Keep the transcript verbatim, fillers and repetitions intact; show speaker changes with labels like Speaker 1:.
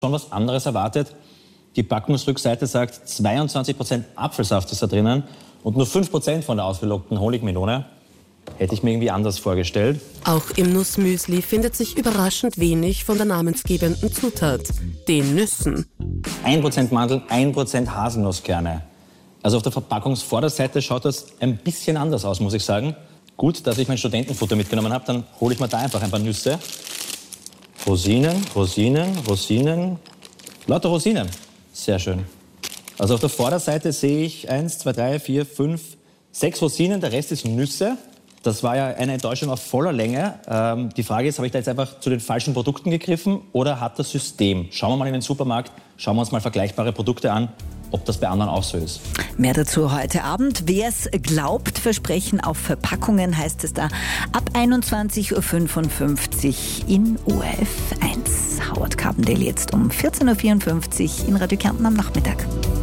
Speaker 1: schon was anderes erwartet. Die Packungsrückseite sagt, zweiundzwanzig Prozent Apfelsaft ist da drinnen und nur fünf Prozent von der ausgelockten Honigmelone. Hätte ich mir irgendwie anders vorgestellt.
Speaker 2: Auch im Nussmüsli findet sich überraschend wenig von der namensgebenden Zutat, den Nüssen.
Speaker 1: ein Prozent Mandel, ein Prozent Haselnusskerne. Also auf der Verpackungsvorderseite schaut das ein bisschen anders aus, muss ich sagen. Gut, dass ich mein Studentenfutter mitgenommen habe, dann hole ich mir da einfach ein paar Nüsse. Rosinen, Rosinen, Rosinen, lauter Rosinen. Sehr schön. Also auf der Vorderseite sehe ich eins, zwei, drei, vier, fünf, sechs Rosinen, der Rest ist Nüsse. Das war ja eine Enttäuschung auf voller Länge. Ähm, die Frage ist, habe ich da jetzt einfach zu den falschen Produkten gegriffen oder hat das System? Schauen wir mal in den Supermarkt, schauen wir uns mal vergleichbare Produkte an, ob das bei anderen auch so ist.
Speaker 3: Mehr dazu heute Abend. Wer es glaubt, Versprechen auf Verpackungen, heißt es da ab einundzwanzig Uhr fünfundfünfzig in O R F eins. Howard Carpendale jetzt um vierzehn Uhr vierundfünfzig in Radio Kärnten am Nachmittag.